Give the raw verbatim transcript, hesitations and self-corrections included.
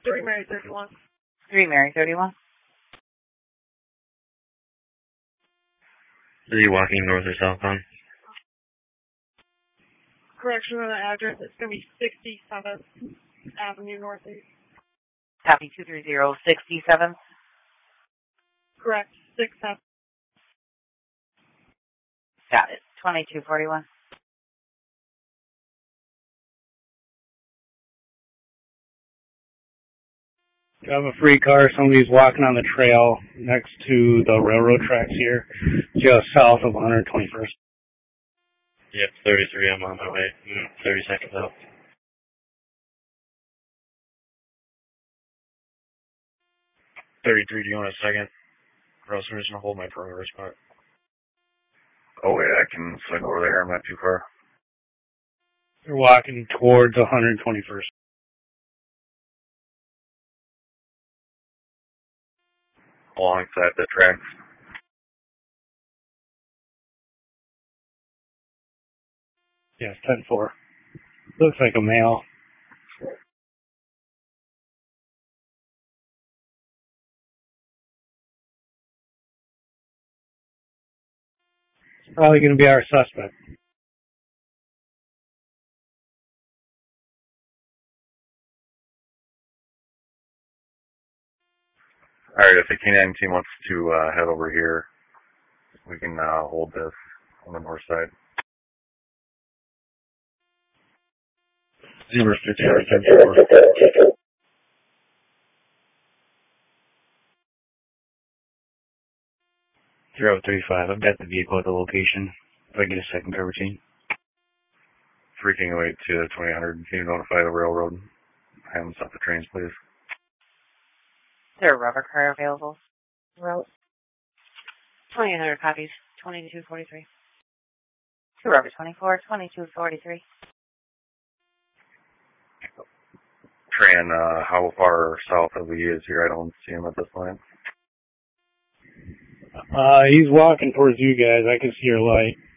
Three Mary thirty-one. Three Mary thirty-one. Are you walking north or southbound? Correction on the address, it's going to be sixty-seventh Avenue Northeast. Copy two three zero, sixty-seventh. Correct, six seven. Got it. twenty-two forty-one. You have a free car. Somebody's walking on the trail next to the railroad tracks here, just south of one hundred twenty-first. Yep, thirty-three. I'm on my way. thirty seconds out. thirty-three, do you want a second? Or else I'm just going to hold my perimeter spot. Oh, yeah, I can swing over there. I'm not too far. They're walking towards one hundred twenty-first. Alongside the tracks. Yes, ten four. Looks like a male. It's probably going to be our suspect. All right, if the canine team wants to uh, head over here, we can uh, hold this on the north side. Zebra fifty, ten four. Zero thirty-five. I've got the vehicle at the location. If I get a second cover team. three King oh eight to twenty hundred. Can you notify the railroad? Have them stop the trains, please. Is there a rubber car available? Route. twenty-eight hundred copies. twenty-two forty-three. Two rubber twenty-four, twenty-two forty-three. Tran, uh, how far south of he is here? I don't see him at this point. Uh, he's walking towards you guys. I can see your light.